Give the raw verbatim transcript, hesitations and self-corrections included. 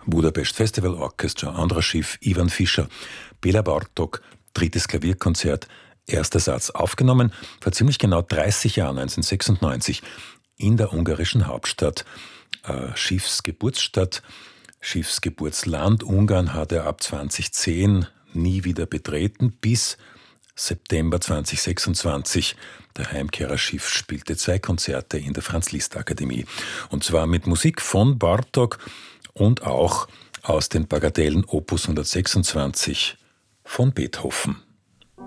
Budapest Festival Orchestra, anderer Schiff, Ivan Fischer, Bela Bartók, drittes Klavierkonzert, erster Satz, aufgenommen vor ziemlich genau dreißig Jahren, neunzehnhundertsechsundneunzig, in der ungarischen Hauptstadt. Äh, Schiffs Geburtsstadt, Schiffs Geburtsland Ungarn hat er ab zweitausendzehn nie wieder betreten, bis September zweitausendsechsundzwanzig. Der Heimkehrer Schiff spielte zwei Konzerte in der Franz-Liszt-Akademie. Und zwar mit Musik von Bartók und auch aus den Bagatellen Opus hundertsechsundzwanzig von Beethoven.